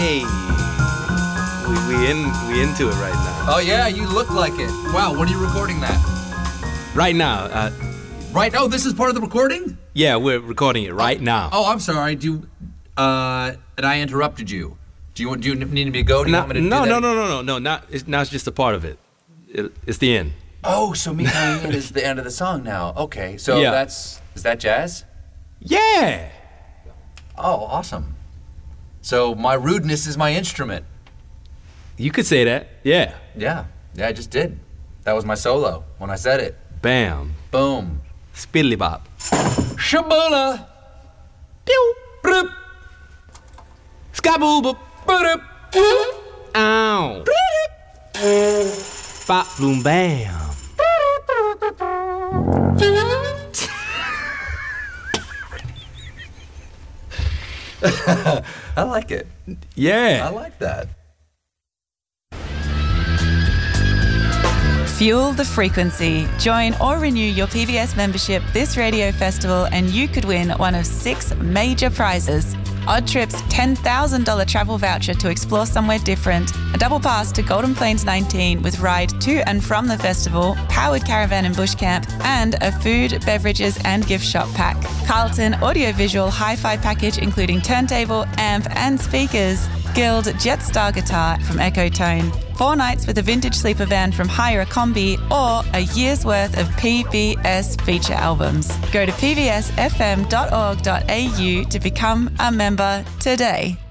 Hey, we into it right now. Oh yeah, you look like it. Wow, when are you recording that? Right now. Right. Oh, this is part of the recording? Yeah, we're recording it right now. Oh, I'm sorry. And I interrupted you. Do you need me to go? Do you want me to do that? No. Now it's just a part of it. It's the end. Oh, so me coming in is the end of the song now. Okay, so Yeah. is that jazz? Yeah. Oh, awesome. So my rudeness is my instrument. You could say that. Yeah. Yeah, I just did. That was my solo when I said it. Bam. Boom. Spiddly bop. Shaboola. Pew. Broop. Skaboobop. Boop. Ow. Bop bloom bam. I like it. Yeah. I like that. Fuel the frequency. Join or renew your PBS membership this radio festival and you could win one of 6 major prizes. Odd Trip's $10,000 travel voucher to explore somewhere different, a double pass to Golden Plains 19 with ride to and from the festival, powered caravan and bush camp, and a food, beverages and gift shop pack. Carlton audiovisual hi-fi package including turntable, amp and speakers. Guild Jetstar guitar from Echotone. 4 nights with a vintage sleeper van from Hire a Combi, or a year's worth of PBS feature albums. Go to pbsfm.org.au to become a member today.